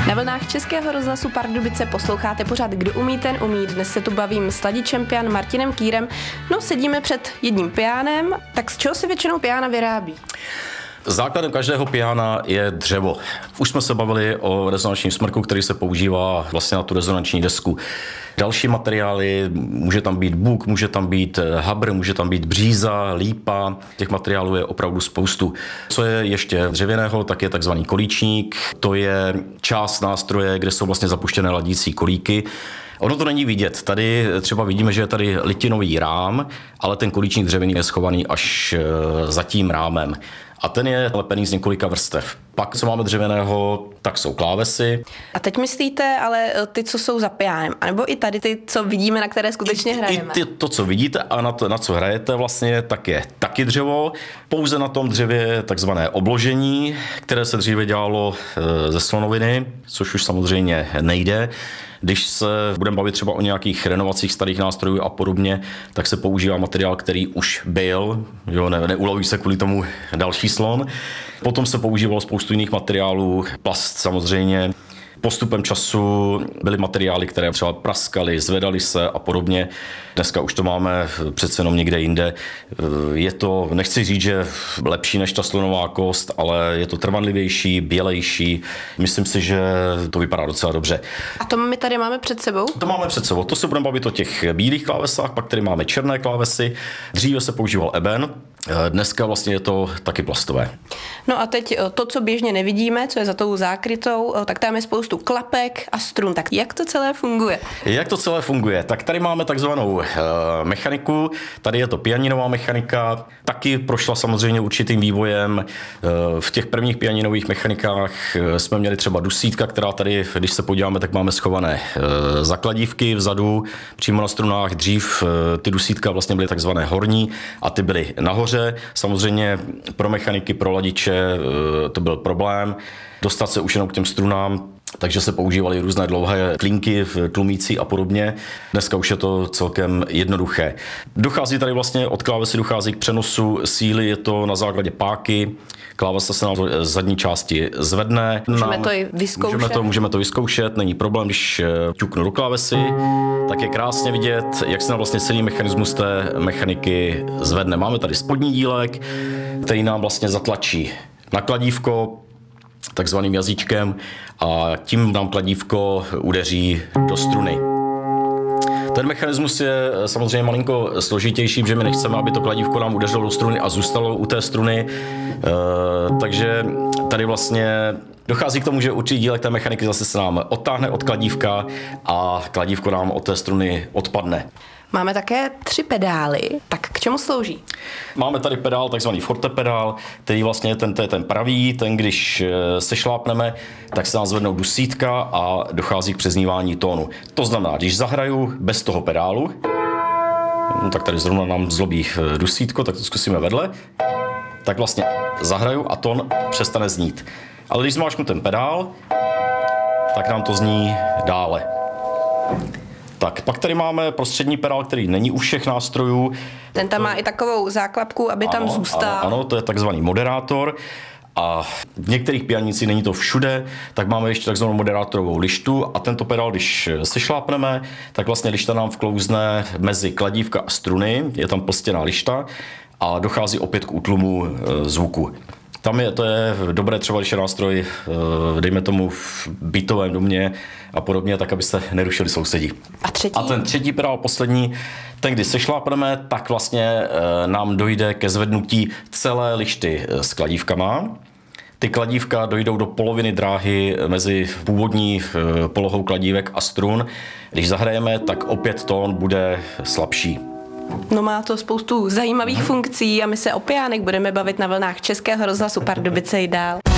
Na vlnách Českého rozhlasu Pardubice posloucháte pořád Kdo umí, ten umí. Dnes se tu bavím s Ladičem Pian Martinem Kýrem. No, sedíme před jedním pianem. Tak z čeho se většinou piana vyrábí? Základem každého piana je dřevo. Už jsme se bavili o rezonančním smrku, který se používá vlastně na tu rezonanční desku. Další materiály, může tam být buk, může tam být habr, může tam být bříza, lípa. Těch materiálů je opravdu spoustu. Co je ještě dřevěného, tak je takzvaný kolíčník. To je část nástroje, kde jsou vlastně zapuštěné ladící kolíky. Ono to není vidět. Tady třeba vidíme, že je tady litinový rám, ale ten kolíčník dřevěný je schovaný až za tím rámem. A ten je lepený z několika vrstev. Pak, co máme dřevěného, tak jsou klávesy. A teď myslíte ale ty, co jsou za pianem, anebo i tady ty, co vidíme, na které skutečně hrajeme? To, co vidíte a na co hrajete vlastně, tak je taky dřevo. Pouze na tom dřevě je takzvané obložení, které se dříve dělalo ze slonoviny, což už samozřejmě nejde. Když se budeme bavit třeba o nějakých renovacích starých nástrojů a podobně, tak se používá materiál, který už byl, jo, neuloví se kvůli tomu další slon. Potom se používalo spoustu jiných materiálů, plast samozřejmě. Postupem času byly materiály, které třeba praskaly, zvedaly se a podobně. Dneska už to máme přece jenom někde jinde. Je to, nechci říct, že lepší než ta slonová kost, ale je to trvanlivější, bělejší. Myslím si, že to vypadá docela dobře. A to my tady máme před sebou? To máme před sebou. To se budeme bavit o těch bílých klávesách, pak tady máme černé klávesy. Dříve se používal eben. Dneska vlastně je to taky plastové. No a teď to, co běžně nevidíme, co je za tou zákrytou, tak tam je spoustu klapek a strun. Tak jak to celé funguje? Jak to celé funguje? Tak tady máme takzvanou mechaniku, tady je to pianinová mechanika, taky prošla samozřejmě určitým vývojem. V těch prvních pianinových mechanikách jsme měli třeba dusítka, která tady, když se podíváme, tak máme schované zakladívky vzadu, přímo na strunách. Dřív ty dusítka vlastně byly takzvané horní a ty byly nahoře. Samozřejmě pro mechaniky, pro ladiče to byl problém dostat se už jenom k těm strunám, takže se používaly různé dlouhé klínky, tlumící a podobně. Dneska už je to celkem jednoduché. Dochází tady vlastně od klávesy dochází k přenosu síly, je to na základě páky. Klávesa se nám z zadní části zvedne. Můžeme to i vyzkoušet. Můžeme to vyzkoušet, není problém, když ťuknu do klávesy, tak je krásně vidět, jak se nám vlastně celý mechanismus té mechaniky zvedne. Máme tady spodní dílek, který nám vlastně zatlačí na kladívko takzvaným jazyčkem a tím nám kladívko udeří do struny. Ten mechanismus je samozřejmě malinko složitější, protože my nechceme, aby to kladívko nám udeřilo do struny a zůstalo u té struny. Takže tady vlastně dochází k tomu, že určitý dílek té mechaniky zase se nám odtáhne od kladívka a kladívko nám od té struny odpadne. Máme také 3 pedály. Tak k čemu slouží? Máme tady pedál, takzvaný forte pedál, který vlastně je ten pravý, ten když se šlápneme, tak se nám zvednou dusítka a dochází k přeznívání tónu. To znamená, když zahraju bez toho pedálu, no tak tady zrovna nám zlobí dusítko, tak to zkusíme vedle, tak vlastně zahraju a tón přestane znít. Ale když zmáčknu ten pedál, tak nám to zní dále. Tak, pak tady máme prostřední pedál, který není u všech nástrojů. Ten tam má i takovou záklapku, aby tam zůstal. Ano, to je takzvaný moderátor. A v některých pianicích, není to všude, tak máme ještě takzvanou moderátorovou lištu a tento pedál, když se šlápneme, tak vlastně lišta nám vklouzne mezi kladívka a struny, je tam plstěná lišta a dochází opět k útlumu zvuku. To je dobré třeba, když je nástroj, dejme tomu v bytovém domě a podobně, tak aby se nerušili sousedi. A třetí? A ten třetí pedál, poslední, ten, kdy se šlápneme, tak vlastně nám dojde ke zvednutí celé lišty s kladívkama. Ty kladívka dojdou do poloviny dráhy mezi původní polohou kladívek a strun. Když zahrajeme, tak opět tón bude slabší. No, má to spoustu zajímavých funkcí a my se o piánech budeme bavit na vlnách Českého rozhlasu Pardubice i dál.